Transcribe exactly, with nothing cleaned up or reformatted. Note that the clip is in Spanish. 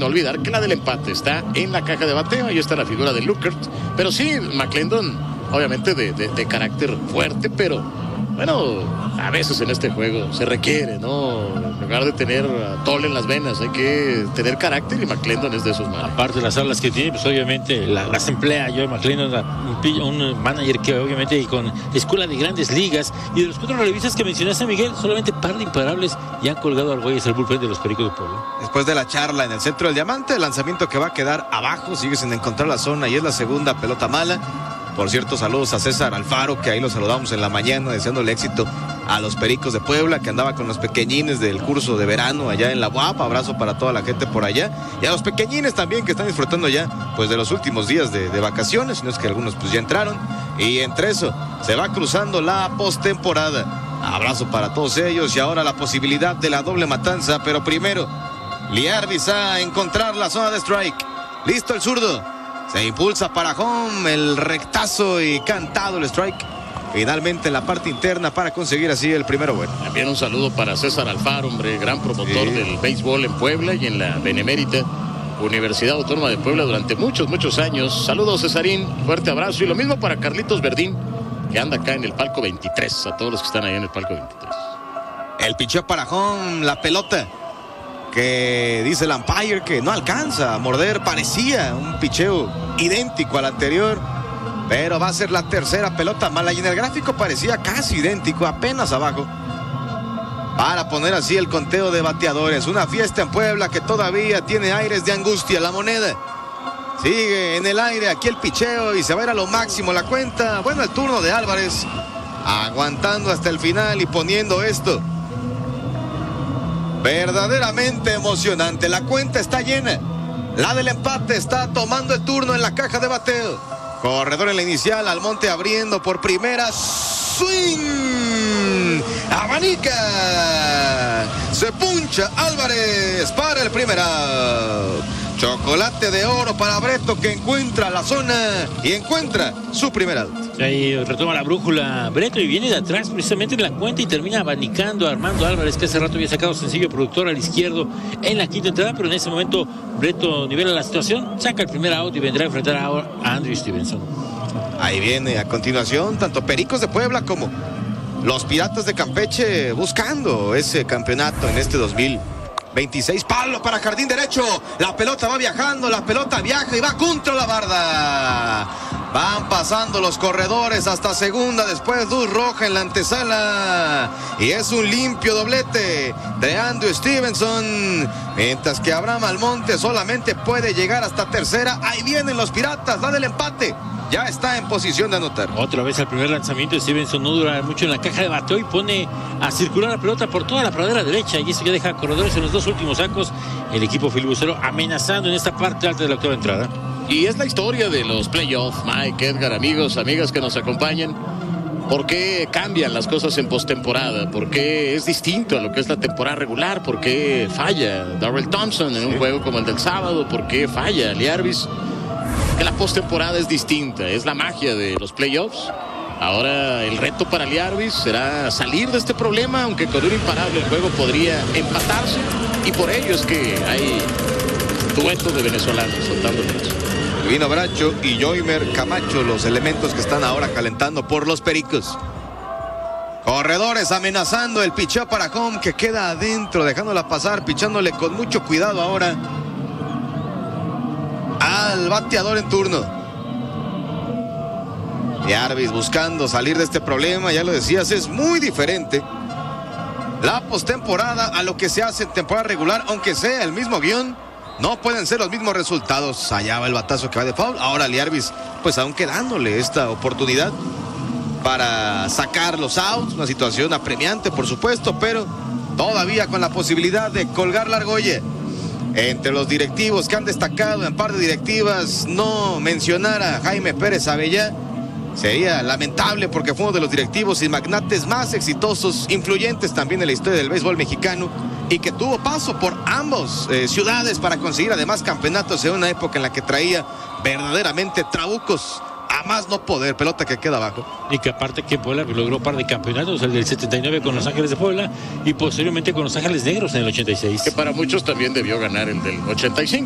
olvidar que la del empate está en la caja de bateo. Ahí está la figura de Lukert. Pero sí, McClendon, obviamente de, de, de carácter fuerte, pero bueno, a veces en este juego se requiere, ¿no? En lugar de tener a Toll en las venas, hay que tener carácter y McClendon es de esos manes. Aparte de las alas que tiene, pues obviamente la, las emplea. Joey McClendon, un, un manager que obviamente con escuela de grandes ligas. Y de los cuatro relevistas que mencionaste, Miguel, solamente par de imparables ya han colgado al Argüelles el bullpen de los Pericos de Puebla. Después de la charla en el centro del diamante, el lanzamiento que va a quedar abajo, sigue sin encontrar la zona y es la segunda pelota mala. Por cierto, saludos a César Alfaro, que ahí lo saludamos en la mañana, deseándole éxito a los Pericos de Puebla, que andaba con los pequeñines del curso de verano allá en la U A P. Abrazo para toda la gente por allá. Y a los pequeñines también, que están disfrutando ya pues de los últimos días de, de vacaciones, si no es que algunos pues ya entraron. Y entre eso, se va cruzando la postemporada. Abrazo para todos ellos y ahora la posibilidad de la doble matanza. Pero primero, Liardis a encontrar la zona de strike. Listo el zurdo. Se impulsa para home, el rectazo y cantado el strike. Finalmente en la parte interna para conseguir así el primero bueno. También un saludo para César Alfaro, hombre, gran promotor sí. del béisbol en Puebla y en la Benemérita Universidad Autónoma de Puebla durante muchos, muchos años. Saludos, Cesarín, fuerte abrazo. Y lo mismo para Carlitos Verdín, que anda acá en el palco veintitrés, a todos los que están ahí en el palco veintitrés. El picheo para home, la pelota que dice el umpire que no alcanza a morder. Parecía un picheo idéntico al anterior, pero va a ser la tercera pelota mala y en el gráfico parecía casi idéntico, apenas abajo, para poner así el conteo de bateadores. Una fiesta en Puebla que todavía tiene aires de angustia. La moneda sigue en el aire, aquí el picheo y se va a ir a lo máximo la cuenta. Bueno, el turno de Álvarez aguantando hasta el final y poniendo esto verdaderamente emocionante. La cuenta está llena. La del empate está tomando el turno en la caja de bateo. Corredor en la inicial, Almonte abriendo por primera. Swing. Abanica. Se puncha Álvarez para el primer out. Chocolate de oro para Breto, que encuentra la zona y encuentra su primer out. Ahí retoma la brújula Breto y viene de atrás precisamente en la cuenta y termina abanicando a Armando Álvarez, que hace rato había sacado sencillo productor al izquierdo en la quinta entrada, pero en ese momento Breto nivela la situación, saca el primer out y vendrá a enfrentar ahora a Andrew Stevenson. Ahí viene a continuación tanto Pericos de Puebla como los Piratas de Campeche buscando ese campeonato en este dos mil veintiséis. Palo para jardín derecho. La pelota va viajando, la pelota viaja y va contra la barda. Van pasando los corredores hasta segunda, después luz roja en la antesala. Y es un limpio doblete de Andrew Stevenson. Mientras que Abraham Almonte solamente puede llegar hasta tercera. Ahí vienen los Piratas, da del empate. Ya está en posición de anotar. Otra vez al primer lanzamiento de Stevenson no dura mucho en la caja de bateo y pone a circular la pelota por toda la pradera derecha, y eso ya deja corredores en los dos últimos sacos. El equipo filibucero amenazando en esta parte alta de la octava entrada. Y es la historia de los playoffs, Mike, Edgar, amigos, amigas que nos acompañan. ¿Por qué cambian las cosas en postemporada? ¿Por qué es distinto a lo que es la temporada regular? ¿Por qué falla Darrell Thompson en un sí. juego como el del sábado? ¿Por qué falla Liardis? Que la postemporada es distinta, es la magia de los playoffs. Ahora el reto para Liardis será salir de este problema, aunque con un imparable el juego podría empatarse, y por ello es que hay duetos de venezolanos soltando el brazo. Vino Bracho y Joymer Camacho, los elementos que están ahora calentando por los Pericos. Corredores amenazando el picheo para home, que queda adentro, dejándola pasar, pichándole con mucho cuidado ahora al bateador en turno. Liardis buscando salir de este problema, ya lo decías, es muy diferente la postemporada a lo que se hace en temporada regular, aunque sea el mismo guión, no pueden ser los mismos resultados. Allá va el batazo que va de foul. Ahora Liardis, pues aún quedándole esta oportunidad para sacar los outs, una situación apremiante por supuesto, pero todavía con la posibilidad de colgar la argolla. Entre los directivos que han destacado en par de directivas, no mencionar a Jaime Pérez Avellá sería lamentable, porque fue uno de los directivos y magnates más exitosos, influyentes también en la historia del béisbol mexicano, y que tuvo paso por ambas eh, ciudades para conseguir además campeonatos en una época en la que traía verdaderamente trabucos a más no poder, pelota que queda abajo. Y que aparte que Puebla logró un par de campeonatos, el del setenta y nueve con Los Ángeles de Puebla y posteriormente con Los Ángeles Negros en el ochenta y seis. Que para muchos también debió ganar el del ochenta y cinco.